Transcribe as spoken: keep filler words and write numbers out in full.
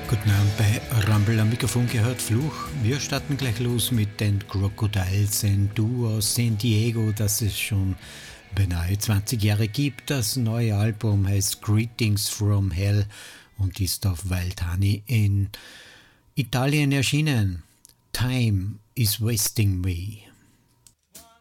Guten Abend bei Rumble am Mikrofon gehört Fluch. Wir starten gleich los mit den Crocodiles, ein Duo aus San Diego, das es schon beinahe zwanzig Jahre gibt. Das neue Album heißt Greetings from Hell und ist auf Wild Honey in Italien erschienen. Time is wasting me.